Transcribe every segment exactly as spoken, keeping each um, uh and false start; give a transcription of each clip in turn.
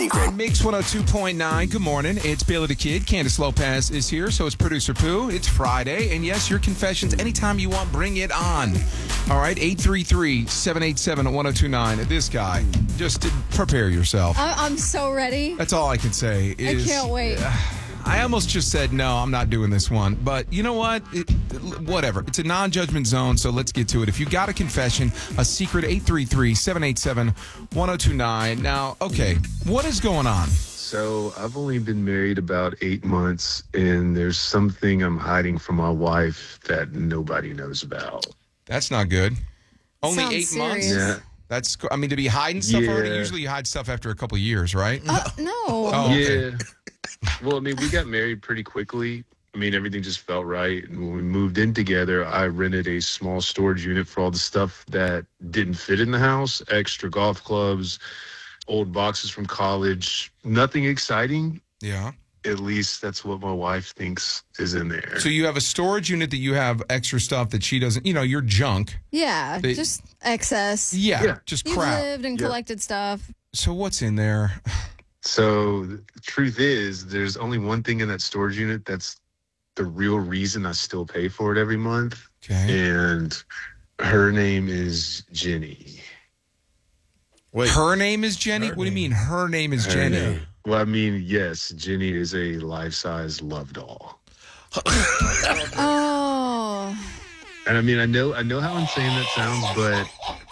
Mix one oh two point nine. Good morning. It's Bailey the Kid. Candace Lopez is here. So it's Producer Pooh. It's Friday. And yes, your confessions anytime you want, bring it on. All right. eight three three, seven eight seven, one oh two nine. This guy. Just prepare yourself. I- I'm so ready. That's all I can say. Is, I can't wait. Uh, I almost just said, no, I'm not doing this one. But you know what? It, whatever. It's a non-judgment zone, so let's get to it. If you got a confession, a secret, eight three three, seven eight seven, one oh two nine. Now, okay, what is going on? So I've only been married about eight months, and there's something I'm hiding from my wife that nobody knows about. That's not good. Only Sounds eight serious. months? Yeah. That's, I mean, to be hiding stuff already, Yeah. usually you hide stuff after a couple of years, right? Uh, no. Oh, okay. Yeah. Well, I mean, we got married pretty quickly. I mean, everything just felt right. And when we moved in together, I rented a small storage unit for all the stuff that didn't fit in the house, extra golf clubs, old boxes from college, nothing exciting. Yeah. At least that's what my wife thinks is in there. So you have a storage unit that you have extra stuff that she doesn't, you know, your junk. Yeah, They- just excess. Yeah, Yeah. just You've crap. lived and Yeah. collected stuff. So what's in there? So the truth is, there's only one thing in that storage unit that's the real reason I still pay for it every month. Okay. And her name is Jenny. Wait, Her name is Jenny? Her What do you name. mean her name is Her Jenny? name- Well, I mean, yes, Jenny is a life-size love doll. Oh. And I mean, I know, I know how insane that sounds, but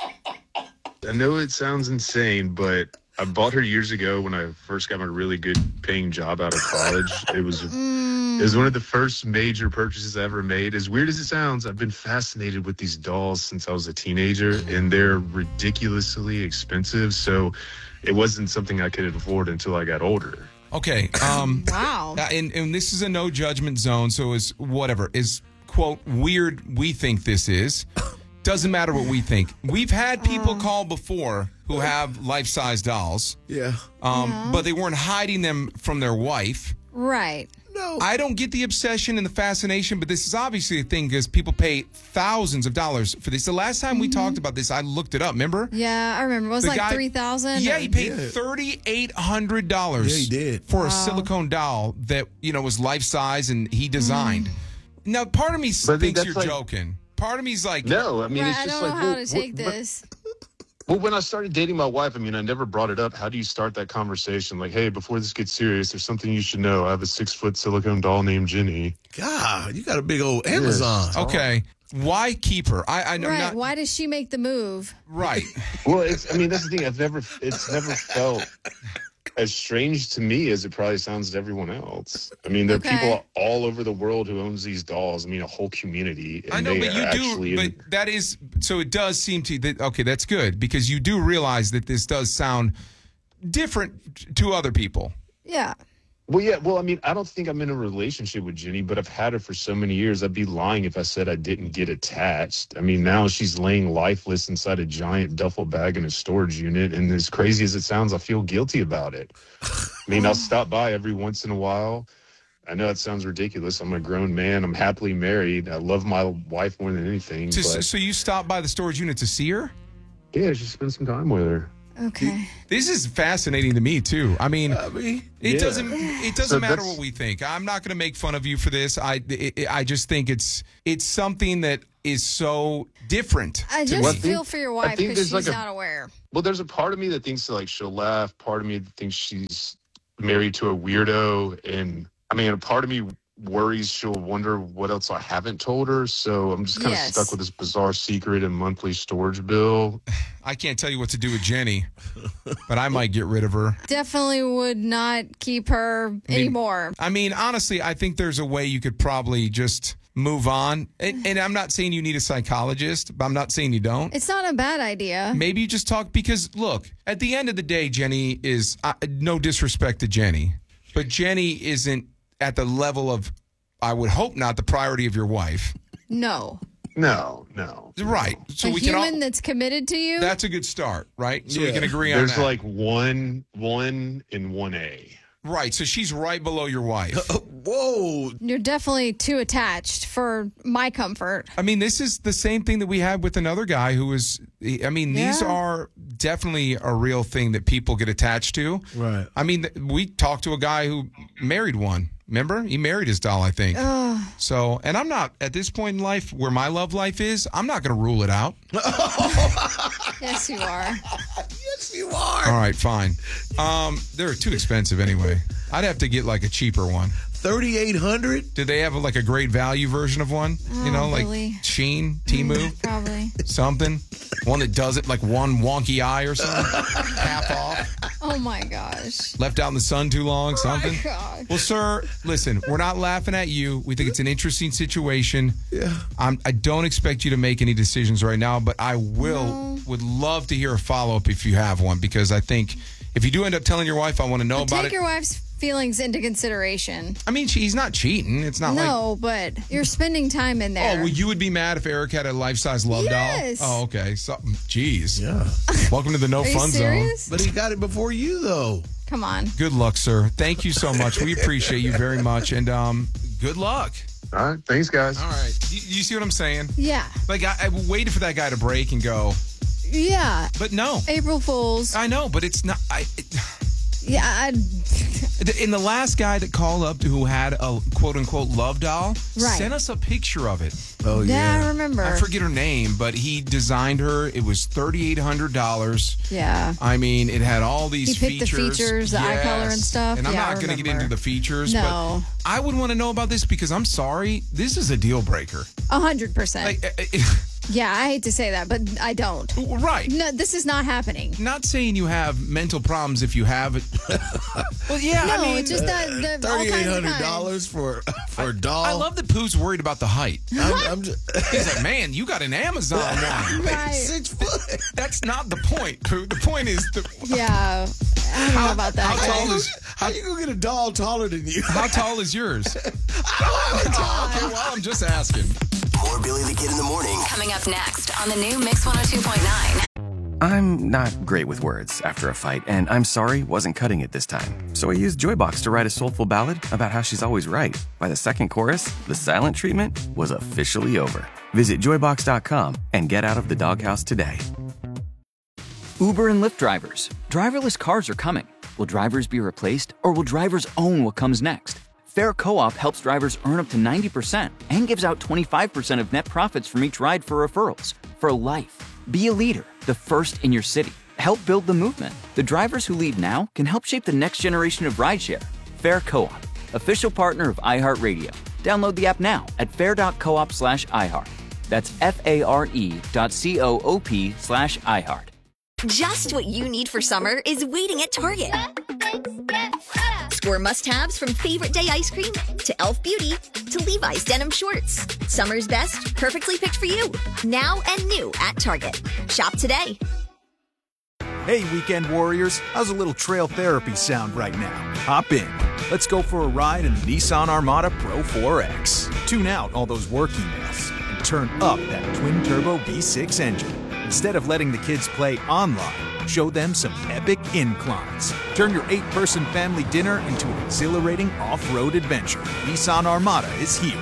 I know it sounds insane, but I bought her years ago when I first got my really good paying job out of college. It was, it was one of the first major purchases I ever made. As weird as it sounds, I've been fascinated with these dolls since I was a teenager, and they're ridiculously expensive. So it wasn't something I could afford until I got older. Okay. Um, Wow. uh, and, and this is a no judgment zone, so is whatever. Is, quote, weird we think this is. Doesn't matter what we think. We've had people call before who have life-size dolls, yeah. um, Yeah. but they weren't hiding them from their wife. Right. No. I don't get the obsession and the fascination, but this is obviously a thing because people pay thousands of dollars for this. The last time we talked about this, I looked it up, remember? Yeah, I remember. It was The like guy- three thousand. Yeah, he paid Yeah. thirty-eight hundred dollars Yeah, he did. for a Wow. silicone doll that, you know, was life-size and he designed. Now, part of me But thinks that's you're like- joking. Part of me's like, No, I mean, Right, it's I just don't like, know how well, to take what- what- this. Well, when I started dating my wife, I mean, I never brought it up. How do you start that conversation? Like, hey, before this gets serious, there's something you should know. I have a six foot silicone doll named Jenny. God, you got a big old Amazon. okay, why keep her? I, I know Right. not Why does she make the move? right. Well, it's, I mean, that's the thing. I've never, it's never felt as strange to me as it probably sounds to everyone else. I mean, there are Okay. people all over the world who owns these dolls. I mean, a whole community. And I know, they but you are do. actually But in- that is so. It does seem to that. Okay, that's good because you do realize that this does sound different to other people. Yeah. Well, yeah. Well, I mean, I don't think I'm in a relationship with Jenny, but I've had her for so many years. I'd be lying if I said I didn't get attached. I mean, now she's laying lifeless inside a giant duffel bag in a storage unit. And as crazy as it sounds, I feel guilty about it. I mean, I'll stop by every once in a while. I know it sounds ridiculous. I'm a grown man. I'm happily married. I love my wife more than anything. So, but so you stop by the storage unit to see her? yeah, just spend some time with her. Okay. This is fascinating to me too. I mean, I mean, it yeah. doesn't it doesn't So matter that's- what we think. I'm not going to make fun of you for this. I it, I just think it's it's something that is so different. I to just Well, I me. feel think- for your I wife think because she's there's like a- not aware. Well, there's a part of me that thinks that, like, she'll laugh. Part of me that thinks she's married to a weirdo. And I mean, a part of me worries she'll wonder what else I haven't told her. So I'm just kind of Yes. stuck with this bizarre secret and monthly storage bill. I can't tell you what to do with Jenny, but I might get rid of her. Definitely would not keep her anymore. I mean, honestly, I think there's a way you could probably just move on. And, and I'm not saying you need a psychologist, but I'm not saying you don't. It's not a bad idea. Maybe you just talk because, look, at the end of the day, Jenny is uh, no disrespect to Jenny, but Jenny isn't at the level of, I would hope not, the priority of your wife. No. No, no. Right. So a we human can all, that's committed to you? That's a good start, right? So we Yeah. can agree on There's that. like one, one and one A. Right, so she's right below your wife. Whoa. You're definitely too attached for my comfort. I mean, this is the same thing that we had with another guy who was, I mean, these Yeah. are definitely a real thing that people get attached to. Right. I mean, we talked to a guy who married one. Remember? He married his doll, I think. Ugh. So, and I'm not, at this point in life, where my love life is, I'm not going to rule it out. Yes, you are. Yes, you are. All right, fine. Um, they're too expensive anyway. I'd have to get like a cheaper one. thirty-eight hundred. Do they have like a great value version of one? you know, like really. Shein, Temu, Probably. something? One that does it like one wonky eye or something? Half off? Oh, my gosh. Left out in the sun too long, something? Oh, God. Well, sir, listen, we're not laughing at you. We think it's an interesting situation. Yeah. I'm, I don't expect you to make any decisions right now, but I will, No. would love to hear a follow-up if you have one, because I think if you do end up telling your wife, I want to know about Take it. your wife's feelings into consideration. I mean, she, he's not cheating. It's not like... No, but you're spending time in Oh, there. well, you would be mad if Eric had a life-size love Yes. doll? Oh, okay. So, geez. Yeah. Welcome to the no Are you fun zone. serious? But he got it before you, though. Come on. Good luck, sir. Thank you so much. We appreciate you very much, and um, good luck. All right. Thanks, guys. All right. You, you see what I'm saying? Yeah. Like, I, I waited for that guy to break and go, Yeah. but no. April Fools. I know, but it's not. I. It, Yeah. I, in the last guy that called up who had a quote unquote love doll, Right. sent us a picture of it. Oh, yeah, yeah. I remember. I forget her name, but he designed her. It was thirty-eight hundred dollars. Yeah. I mean, it had all these He picked the features. features, the eye color and Yes. stuff. And I'm Yeah, I not going to get remember. into the features, No. but I would want to know about this because I'm sorry, this is a deal breaker. A hundred percent. Like, uh, uh, Yeah, I hate to say that, but I don't. right. No, this is not happening. Not saying you have mental problems if you have it. Well, yeah, No, I mean, it's just that the all Thirty-eight kinds of hundred kinds. dollars for for a doll. I love that Pooh's worried about the height. I'm, I'm just, He's like, man, you got an Amazon one. Right. six foot. That's not the point, Pooh. The point is, the, Yeah, I don't know about that. how guy. tall is How you gonna get a doll taller than you? how tall is yours? Oh, okay, well, I'm just asking. More Billy the Kid in the morning. Coming up next on the new Mix one oh two point nine. I'm not great with words after a fight, and I'm sorry wasn't cutting it this time. So I used Joybox to write a soulful ballad about how she's always right. By the second chorus, the silent treatment was officially over. Visit joybox dot com and get out of the doghouse today. Uber and Lyft drivers. Driverless cars are coming. Will drivers be replaced, or will drivers own what comes next? Fair Co-op helps drivers earn up to ninety percent and gives out twenty-five percent of net profits from each ride for referrals. For life. Be a leader, the first in your city. Help build the movement. The drivers who lead now can help shape the next generation of rideshare. Fair Co-op, official partner of iHeartRadio. Download the app now at fair.coop slash iHeart. That's F-A-R-E dot C-O-O-P slash iHeart. Just what you need for summer is waiting at Target. Score must-haves from favorite day ice cream to e l f Beauty to Levi's denim shorts. Summer's best, perfectly picked for you. Now and new at Target. Shop today. Hey, weekend warriors, how's a little trail therapy sound right now? Hop in. Let's go for a ride in the Nissan Armada Pro four X. Tune out all those work emails and turn up that twin-turbo V six engine. Instead of letting the kids play online, show them some epic inclines. Turn your eight-person family dinner into an exhilarating off-road adventure. Nissan Armada is here.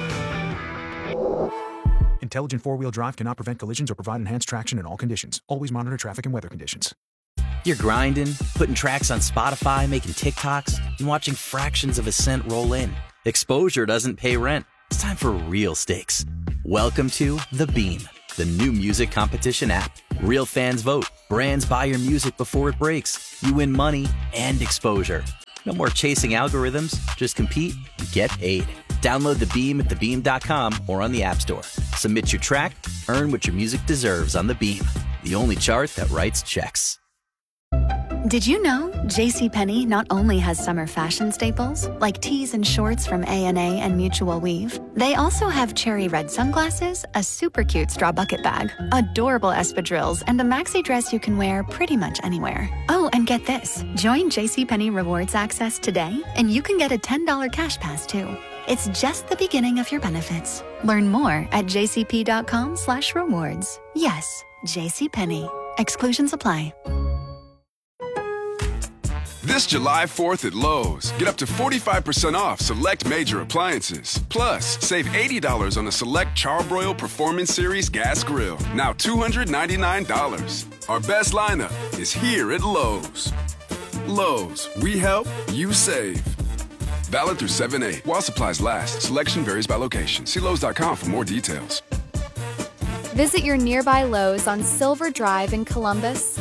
Intelligent four-wheel drive cannot prevent collisions or provide enhanced traction in all conditions. Always monitor traffic and weather conditions. You're grinding, putting tracks on Spotify, making TikToks, and watching fractions of a cent roll in. Exposure doesn't pay rent. It's time for real stakes. Welcome to The Beam, the new music competition app. Real fans vote. Brands buy your music before it breaks. You win money and exposure. No more chasing algorithms. Just compete and get paid. Download The Beam at the beam dot com or on the App Store. Submit your track, earn what your music deserves on The Beam, the only chart that writes checks. Did you know JCPenney not only has summer fashion staples, like tees and shorts from A and A and Mutual Weave, they also have cherry red sunglasses, a super cute straw bucket bag, adorable espadrilles, and a maxi dress you can wear pretty much anywhere. Oh, and get this. Join JCPenney Rewards Access today, and you can get a ten dollars cash pass, too. It's just the beginning of your benefits. Learn more at jcp.com slash rewards. Yes, JCPenney. Exclusions apply. This July fourth at Lowe's, get up to forty-five percent off select major appliances. Plus, save eighty dollars on a select Char-Broil Performance Series gas grill, now two hundred ninety-nine dollars. Our best lineup is here at Lowe's. Lowe's, we help, you save. Valid through seven eight. While supplies last, selection varies by location. See Lowe's dot com for more details. Visit your nearby Lowe's on Silver Drive in Columbus.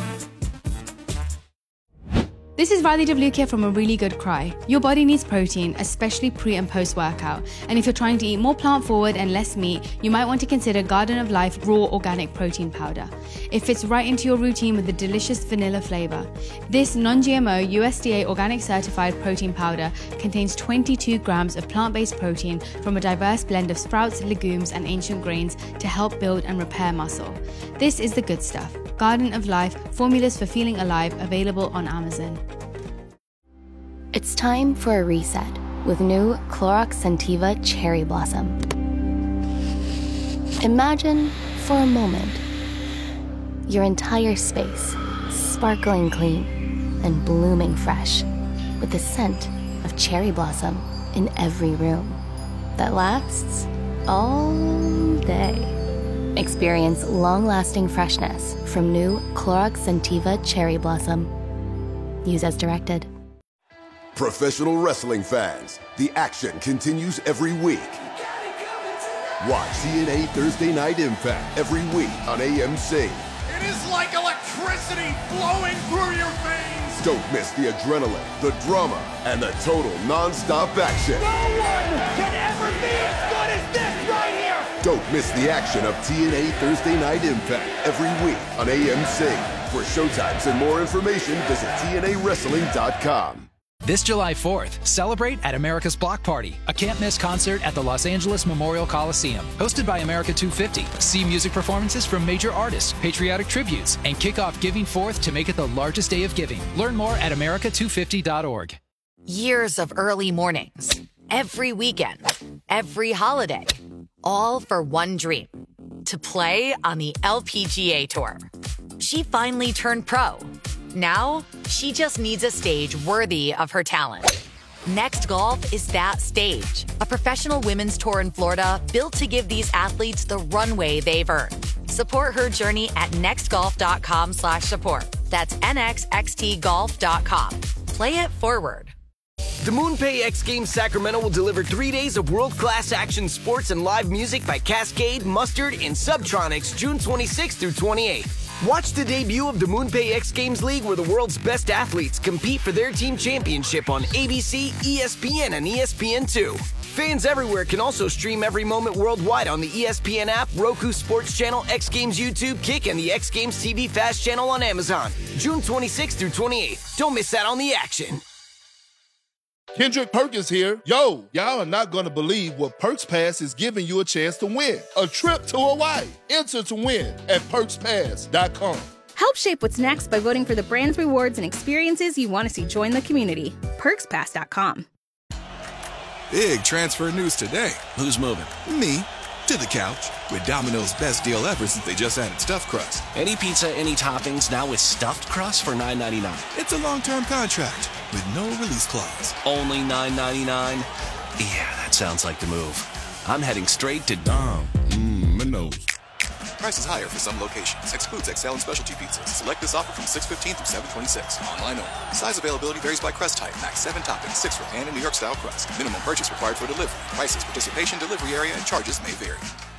This is Riley DeVlukia from A Really Good Cry. Your body needs protein, especially pre and post workout. And if you're trying to eat more plant forward and less meat, you might want to consider Garden of Life Raw Organic Protein Powder. It fits right into your routine with a delicious vanilla flavor. This non-G M O U S D A organic certified protein powder contains twenty-two grams of plant-based protein from a diverse blend of sprouts, legumes, and ancient grains to help build and repair muscle. This is the good stuff. Garden of Life, formulas for feeling alive, available on Amazon. It's time for a reset with new Clorox Scentiva Cherry Blossom. Imagine, for a moment, your entire space sparkling clean and blooming fresh with the scent of cherry blossom in every room that lasts all day. Experience long-lasting freshness from new Clorox Scentiva Cherry Blossom. Use as directed. Professional wrestling fans, the action continues every week. Watch T N A Thursday Night Impact every week on A M C. It is like electricity flowing through your veins. Don't miss the adrenaline, the drama, and the total non-stop action. No one can ever be as good as this right here. Don't miss the action of T N A Thursday Night Impact every week on A M C. For showtimes and more information, visit T N A wrestling dot com. This July fourth, celebrate at America's Block Party, a can't-miss concert at the Los Angeles Memorial Coliseum. Hosted by America two fifty, see music performances from major artists, patriotic tributes, and kick off Giving Forth to make it the largest day of giving. Learn more at America two fifty dot org. Years of early mornings, every weekend, every holiday, all for one dream, to play on the L P G A Tour. She finally turned pro. Now, she just needs a stage worthy of her talent. Next Golf is that stage, a professional women's tour in Florida built to give these athletes the runway they've earned. Support her journey at nextgolf.com slash support. That's nxxt golf dot com. Play it forward. The MoonPay X Games Sacramento will deliver three days of world-class action sports and live music by Cascade, Mustard, and Subtronics June twenty-sixth through twenty-eighth. Watch the debut of the MoonPay X Games League where the world's best athletes compete for their team championship on A B C, E S P N, and E S P N two. Fans everywhere can also stream every moment worldwide on the E S P N app, Roku Sports Channel, X Games YouTube, Kick, and the X Games T V Fast Channel on Amazon. June twenty-sixth through twenty-eighth. Don't miss out on the action. Kendrick Perkins here. Yo, y'all are not going to believe what Perks Pass is giving you a chance to win. A trip to Hawaii. Enter to win at perks pass dot com. Help shape what's next by voting for the brands, rewards, and experiences you want to see join the community. perks pass dot com. Big transfer news today. Who's moving? Me. To the couch. With Domino's best deal ever since they just added stuffed crust. Any pizza, any toppings, now with stuffed crust for nine ninety-nine. It's a long-term contract with no release clause. Only nine ninety-nine? Yeah, that sounds like the move. I'm heading straight to Dom. Mmm, Minos. Prices higher for some locations. Excludes X L and specialty pizzas. Select this offer from six fifteen through seven twenty-six. Online only. Size availability varies by crust type. Max seven toppings, six for pan and New York style crust. Minimum purchase required for delivery. Prices, participation, delivery area, and charges may vary.